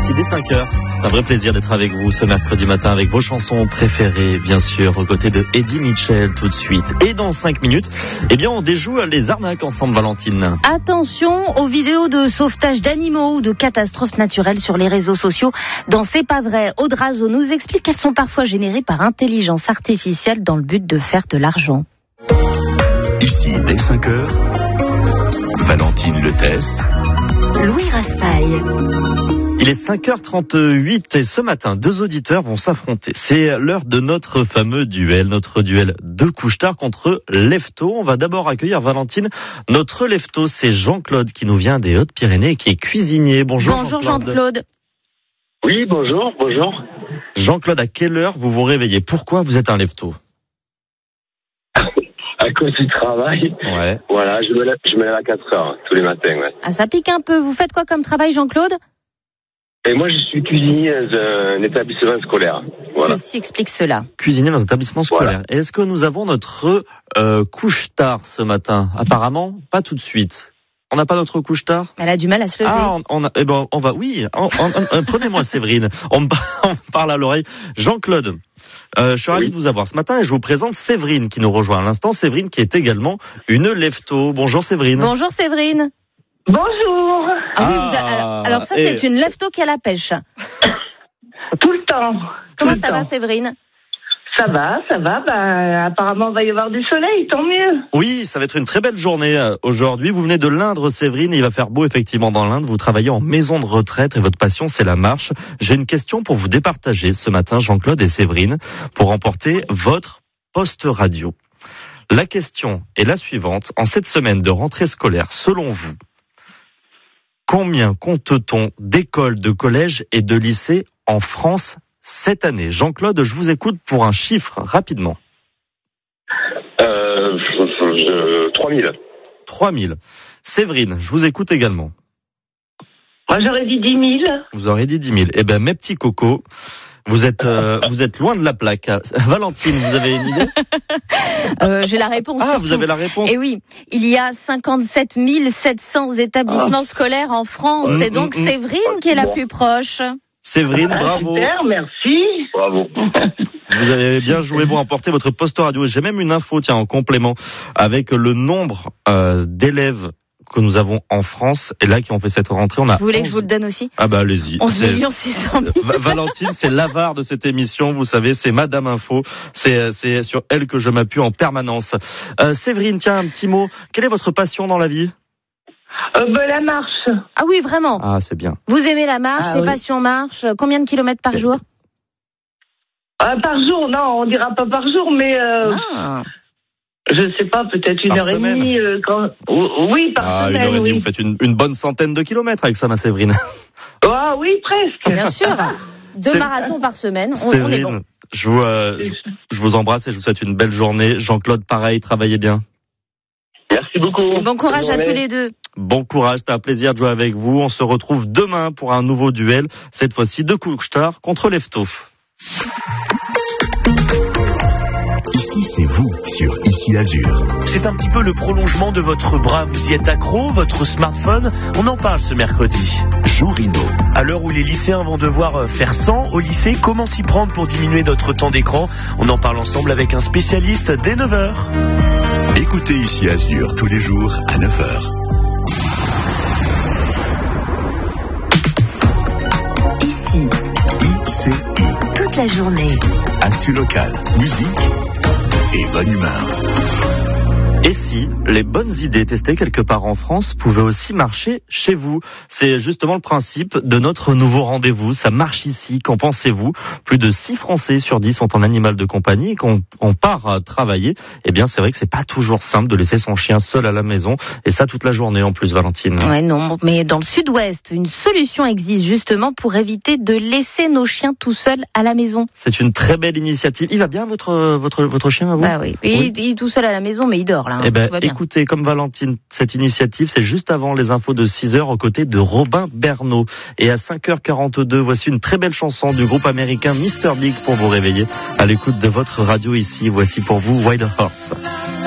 Ici dès 5h, c'est un vrai plaisir d'être avec vous ce mercredi matin avec vos chansons préférées, bien sûr, aux côtés de Eddie Mitchell tout de suite. Et dans 5 minutes, on déjoue les arnaques ensemble, Valentine. Attention aux vidéos de sauvetage d'animaux ou de catastrophes naturelles sur les réseaux sociaux. Dans C'est pas vrai, Audrazo nous explique qu'elles sont parfois générées par intelligence artificielle dans le but de faire de l'argent. Ici dès 5h, Valentine Letesse, Louis Raspail. Il est 5h38 et ce matin, 2 auditeurs vont s'affronter. C'est l'heure de notre fameux duel, notre duel de couche-tard contre Lefto. On va d'abord accueillir, Valentine, notre Lefto, c'est Jean-Claude qui nous vient des Hautes-Pyrénées et qui est cuisinier. Bonjour Jean-Claude. Oui, bonjour. Jean-Claude, à quelle heure vous vous réveillez? Pourquoi vous êtes un Lefto? À cause du travail. Ouais. Voilà, je me lève à 4 heures tous les matins. Ouais. Ah, ça pique un peu. Vous faites quoi comme travail, Jean-Claude? Et moi, je suis cuisinier dans un établissement scolaire. Voilà. Ceci explique cela. Cuisinier dans un établissement scolaire. Voilà. Est-ce que nous avons notre couche-tard ce matin? Apparemment, pas tout de suite. On n'a pas notre couche-tard? Elle a du mal à se lever. Ah, on va, oui. Prenez-moi Séverine. On me parle à l'oreille. Jean-Claude, je suis ravi de vous avoir ce matin et je vous présente Séverine qui nous rejoint à l'instant. Séverine qui est également une Lefto. Bonjour Séverine. Bonjour Séverine. Bonjour. Alors ça, c'est une Lefto qui a la pêche. Tout le temps. Comment ça va, Séverine? Ça va. Apparemment, il va y avoir du soleil, tant mieux. Oui, ça va être une très belle journée aujourd'hui. Vous venez de l'Indre, Séverine, et il va faire beau effectivement dans l'Indre. Vous travaillez en maison de retraite et votre passion, c'est la marche. J'ai une question pour vous départager ce matin, Jean-Claude et Séverine, pour remporter votre poste radio. La question est la suivante. En cette semaine de rentrée scolaire, selon vous, combien compte-t-on d'écoles, de collèges et de lycées en France cette année? Jean-Claude, je vous écoute pour un chiffre, rapidement. 3000. 3000. Séverine, je vous écoute également. Moi, j'aurais dit 10 000. Vous aurez dit 10 000. Eh bien, mes petits cocos, vous êtes loin de la plaque. Valentine, vous avez une idée? J'ai la réponse. Ah, vous avez la réponse? Et oui, il y a 57 700 établissements scolaires en France. C'est donc Séverine qui est la plus proche. Séverine, bravo. Super, merci. Bravo. Vous avez bien joué, vous remportez votre poste radio. J'ai même une info, en complément, avec le nombre d'élèves que nous avons en France, et là, qui ont fait cette rentrée, on a... Vous voulez que je vous le donne aussi? Ah bah, allez-y. 11 600 000. Valentine, c'est l'avare de cette émission, vous savez, c'est Madame Info. C'est sur elle que je m'appuie en permanence. Séverine, tiens, un petit mot. Quelle est votre passion dans la vie? La marche. Ah oui, vraiment. Ah, c'est bien. Vous aimez la marche, les passions marche. Combien de kilomètres par jour? Par jour, non, on dira pas par jour, mais je sais pas, peut-être une heure et demie. Oui, par semaine. Une heure et demie, oui. vous faites une bonne centaine de kilomètres avec ça, ma Séverine. Ah oui, presque. Bien sûr. 2 marathons par semaine. On est bon. Je vous embrasse et je vous souhaite une belle journée. Jean-Claude, pareil, travaillez bien. Merci beaucoup. Bon courage à tous les deux. Bon courage, c'était un plaisir de jouer avec vous. On se retrouve demain pour un nouveau duel, cette fois-ci de couche-tard contre Lefto. ici c'est vous sur Ici Azur. C'est un petit peu le prolongement de votre bras. Vous y êtes accro, votre smartphone. On en parle ce mercredi. Jourino. À l'heure où les lycéens vont devoir faire 100 au lycée, comment s'y prendre pour diminuer notre temps d'écran? On en parle ensemble avec un spécialiste dès 9h. Écoutez Ici Azur tous les jours à 9h. Ici, ICI. toute la journée. Actu locale, musique et bonne humeur. Et si les bonnes idées testées quelque part en France pouvaient aussi marcher chez vous? C'est justement le principe de notre nouveau rendez-vous. Ça marche ici. Qu'en pensez-vous? Plus de 6 Français sur 10 sont en animal de compagnie et quand on part travailler, eh bien, c'est vrai que c'est pas toujours simple de laisser son chien seul à la maison. Et ça toute la journée en plus, Valentine. Ouais, non, mais dans le sud-ouest, une solution existe justement pour éviter de laisser nos chiens tout seuls à la maison. C'est une très belle initiative. Il va bien votre chien à vous? Bah oui. Il est tout seul à la maison, mais il dort là. Eh ben, écoutez, comme Valentine, cette initiative, c'est juste avant les infos de 6h aux côtés de Robin Bernot. Et à 5h42, voici une très belle chanson du groupe américain Mr. Big pour vous réveiller à l'écoute de votre radio ici. Voici pour vous Wild Horse.